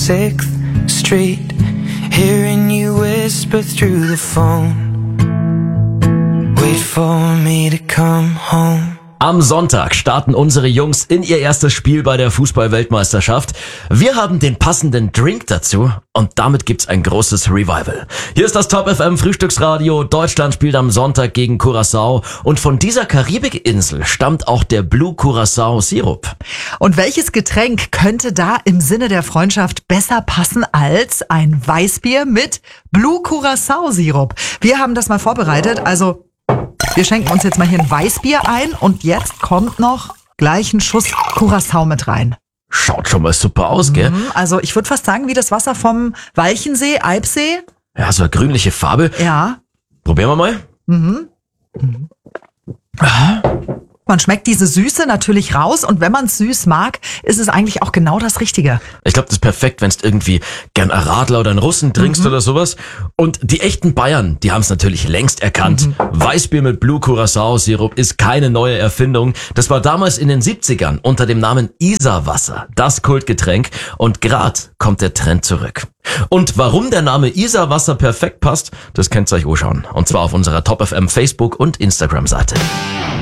6th Street, hearing you whisper through the phone. Wait for me to come home. Am Sonntag starten unsere Jungs in ihr erstes Spiel bei der Fußball-Weltmeisterschaft. Wir haben den passenden Drink dazu und damit gibt's ein großes Revival. Hier ist das Top FM Frühstücksradio. Deutschland spielt am Sonntag gegen Curaçao und von dieser Karibikinsel stammt auch der Blue Curaçao Sirup. Und welches Getränk könnte da im Sinne der Freundschaft besser passen als ein Weißbier mit Blue Curaçao Sirup? Wir haben das mal vorbereitet, also wir schenken uns jetzt mal hier ein Weißbier ein und jetzt kommt noch gleich ein Schuss Curaçao mit rein. Schaut schon mal super aus, gell? Also ich würde fast sagen, wie das Wasser vom Walchensee, Eibsee. Ja, so eine grünliche Farbe. Ja. Probieren wir mal. Man schmeckt diese Süße natürlich raus und wenn man es süß mag, ist es eigentlich auch genau das Richtige. Ich glaube, das ist perfekt, wenn du irgendwie gern ein Radler oder einen Russen trinkst oder sowas. Und die echten Bayern, die haben es natürlich längst erkannt. Weißbier mit Blue Curaçao Sirup ist keine neue Erfindung. Das war damals in den 70ern unter dem Namen Isarwasser, das Kultgetränk. Und grad kommt der Trend zurück. Und warum der Name Isarwasser perfekt passt, das könnt ihr euch anschauen. Und zwar auf unserer Top FM Facebook und Instagram Seite.